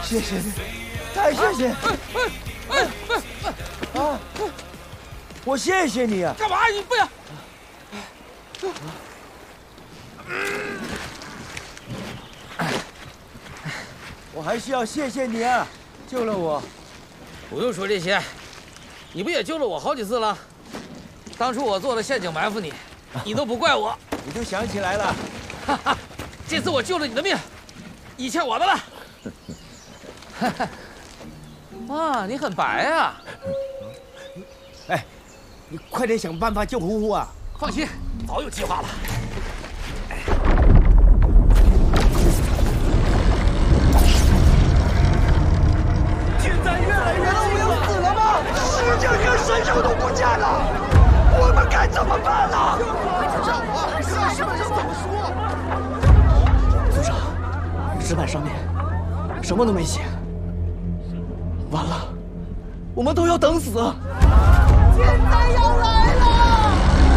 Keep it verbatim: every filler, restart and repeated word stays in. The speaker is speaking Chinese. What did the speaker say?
谢谢你，太谢谢！啊，我谢谢你啊！ 干嘛？你不要！ 我还是要谢谢你啊，救了我。 不用说这些，你不也救了我好几次了？当初我做的陷阱埋伏你，你都不怪我。 你就想起来了。 哈哈，这次我救了你的命，你欠我的了。哇，你很白啊！ 哎，你快点想办法救呼呼啊！ 放心，早有计划了。 现在越来越近了，死了吗？石匠跟神兽都不见了，我们该怎么办呢？ 是什么怎么说？ 组长，石板上面什么都没写。完了，我们都要等死！